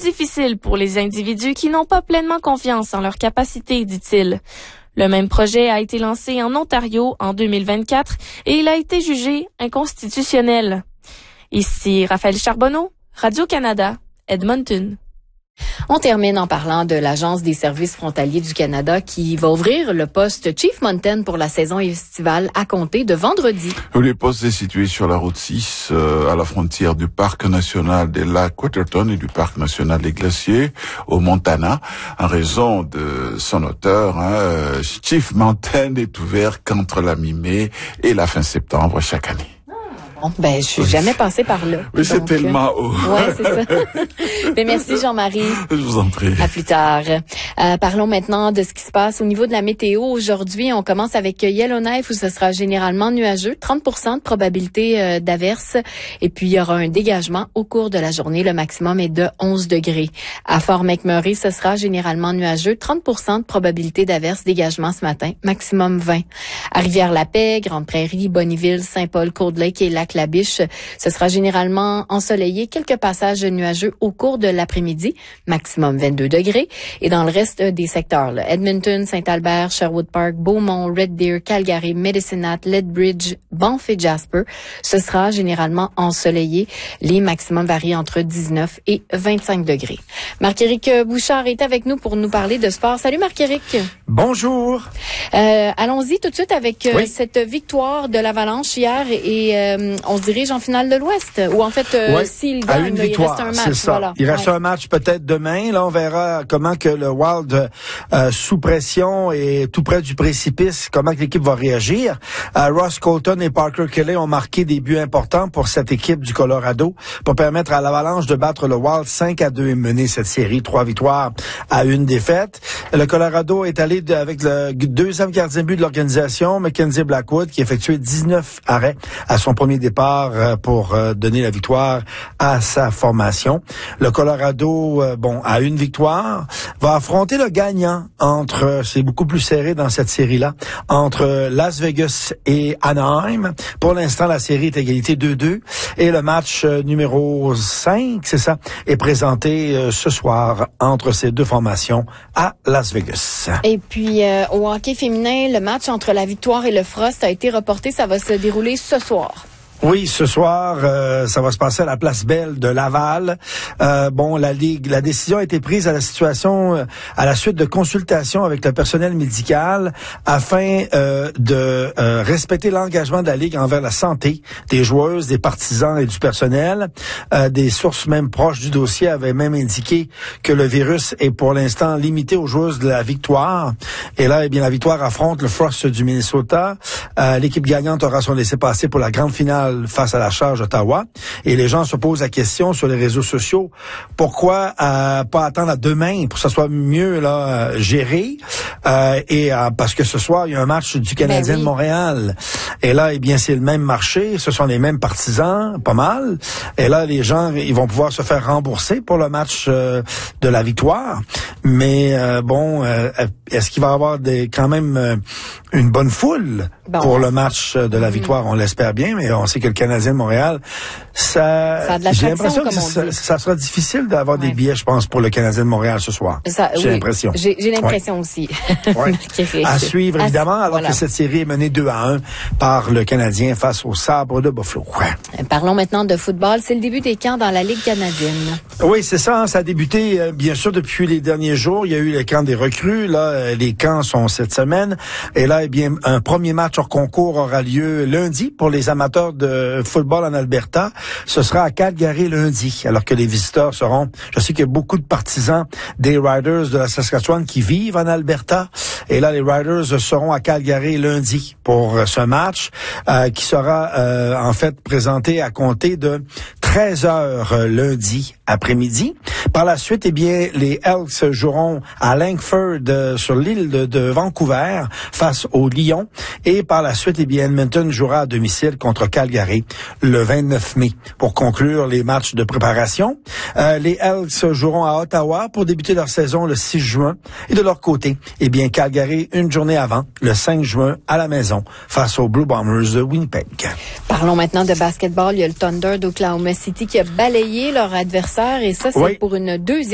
difficile pour les individus qui n'ont pas pleinement confiance en leurs capacités, dit-il. Le même projet a été lancé en Ontario en 2024 et il a été jugé inconstitutionnel. Ici Raphaël Charbonneau, Radio-Canada, Edmonton. On termine en parlant de l'Agence des services frontaliers du Canada qui va ouvrir le poste Chief Mountain pour la saison estivale à compter de vendredi. Le poste est situé sur la route 6 à la frontière du Parc national des lacs Quaterton et du Parc national des glaciers au Montana. En raison de son auteur, Chief Mountain est ouvert qu'entre la mi-mai et la fin septembre chaque année. Bon, je suis jamais passée par là. Oui, c'est tellement haut. Ouais, c'est ça. Merci Jean-Marie. Je vous en prie. À plus tard. Parlons maintenant de ce qui se passe au niveau de la météo. Aujourd'hui, on commence avec Yellowknife où ce sera généralement nuageux, 30% de probabilité d'averse. Et puis, il y aura un dégagement au cours de la journée. Le maximum est de 11 degrés. À Fort McMurray, ce sera généralement nuageux, 30% de probabilité d'averse, dégagement ce matin, maximum 20. À Rivière-la-Paix, Grande-Prairie, Bonnyville, Saint-Paul, Cold Lake et Lac-la-Biche, ce sera généralement ensoleillé, quelques passages nuageux au cours de l'après-midi, maximum 22 degrés. Et dans le reste des secteurs, là, Edmonton, Saint-Albert, Sherwood Park, Beaumont, Red Deer, Calgary, Medicine Hat, Lethbridge, Banff et Jasper, ce sera généralement ensoleillé. Les maximums varient entre 19 et 25 degrés. Marc-Éric Bouchard est avec nous pour nous parler de sport. Salut Marc-Éric. Bonjour. Allons-y tout de suite avec cette victoire de l'Avalanche hier et on se dirige en finale de l'Ouest. Ou en fait, s'il gagne, il reste un match. C'est ça. Voilà. Il reste un match peut-être demain. Là, on verra comment que le Wild, sous pression et tout près du précipice, comment que l'équipe va réagir. Ross Colton et Parker Kelly ont marqué des buts importants pour cette équipe du Colorado pour permettre à l'Avalanche de battre le Wild 5-2 et mener cette série, 3 victoires à 1 défaite. Le Colorado est allé avec le deuxième gardien de but de l'organisation, Mackenzie Blackwood, qui a effectué 19 arrêts à son premier départ pour donner la victoire à sa formation. Le Colorado, a 1 victoire, va affronter le gagnant c'est beaucoup plus serré dans cette série-là, entre Las Vegas et Anaheim. Pour l'instant, la série est égalité 2-2 et le match numéro 5, c'est ça, est présenté ce soir entre ces deux formations à Las Vegas. Et puis, au hockey féminin, le match entre la Victoire et le Frost a été reporté. Ça va se dérouler ce soir. Oui, ce soir, ça va se passer à la Place Belle de Laval. La décision a été prise à la suite de consultations avec le personnel médical afin de respecter l'engagement de la Ligue envers la santé des joueuses, des partisans et du personnel. Des sources même proches du dossier avaient même indiqué que le virus est pour l'instant limité aux joueuses de la Victoire. Et là, la Victoire affronte le Frost du Minnesota. L'équipe gagnante aura son laissez-passer pour la grande finale face à la Charge d'Ottawa. Et les gens se posent la question sur les réseaux sociaux, pourquoi pas attendre à demain pour que ça soit mieux géré parce que ce soir, il y a un match du Canadien de Montréal. Et là, c'est le même marché, ce sont les mêmes partisans, pas mal. Et là, les gens, ils vont pouvoir se faire rembourser pour le match de la Victoire. Mais est-ce qu'il va y avoir quand même une bonne foule pour le match de la Victoire? On l'espère bien, mais on sait que le Canadien de Montréal, j'ai l'impression que ça sera difficile d'avoir des billets, je pense, pour le Canadien de Montréal ce soir. J'ai l'impression. J'ai l'impression aussi. À suivre, évidemment, alors que cette série est menée 2-1 par le Canadien face au Sabres de Buffalo. Parlons maintenant de football. C'est le début des camps dans la Ligue canadienne. Oui, c'est ça. Ça a débuté, bien sûr, depuis les derniers jours. Il y a eu les camps des recrues. Là, les camps sont cette semaine. Et là, un premier match hors concours aura lieu lundi pour les amateurs de football en Alberta. Ce sera à Calgary lundi, alors que les visiteurs seront... Je sais qu'il y a beaucoup de partisans des Riders de la Saskatchewan qui vivent en Alberta. Et là, les Riders seront à Calgary lundi pour ce match qui sera en fait présenté à compter de 13h lundi après-midi. Par la suite, les Elks joueront à Langford sur l'île de Vancouver face aux Lions. Et par la suite, Edmonton jouera à domicile contre Calgary le 29 mai pour conclure les matchs de préparation. Les Elks joueront à Ottawa pour débuter leur saison le 6 juin. Et de leur côté, Calgary, une journée avant, le 5 juin, à la maison, face aux Blue Bombers de Winnipeg. Parlons maintenant de basketball. Il y a le Thunder d'Oklahoma City qui a balayé leur adversaire et ça, c'est pour une deuxième